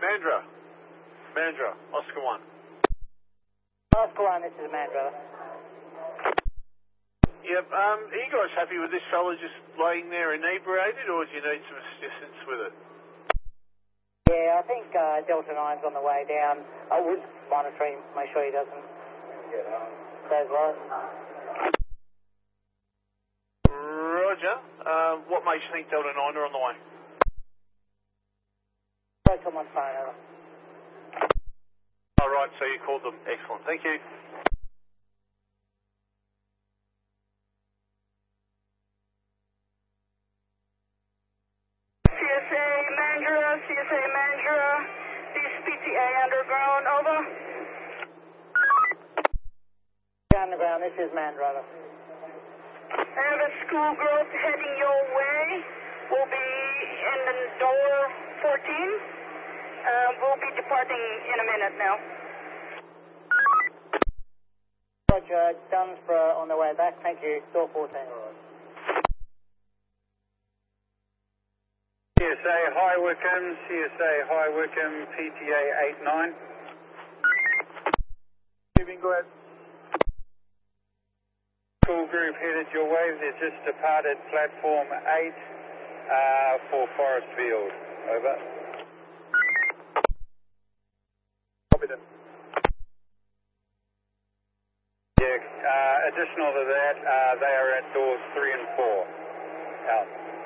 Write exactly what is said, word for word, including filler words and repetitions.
Mandra. Mandra, Oscar one. Oscar one, this is Mandra. Yep, um, are you guys happy with this fella just laying there inebriated, or do you need some assistance with it? Yeah, I think uh, Delta nine's on the way down. I would monitor him, make sure he doesn't get on those lights. Roger. Uh, what makes you think Delta nine are on the way? Go to my phone, over. All right, so you called them. Excellent. Thank you. C S A Mandra, C S A Mandra, this is P T A Underground, over. Underground, this is Mandra. I have a school group heading your way. We'll be in the door fourteen. Uh, we'll be departing in a minute now. Roger, Dunsborough on the way back. Thank you. Door fourteen. C S A High Wycombe, C S A High Wycombe, P T A eight nine. Moving, go ahead. School group headed your way. They've just departed platform eight uh, for Forest Field. Over. Copy that. Yeah, uh, additional to that, uh, they are at doors three and four. Out.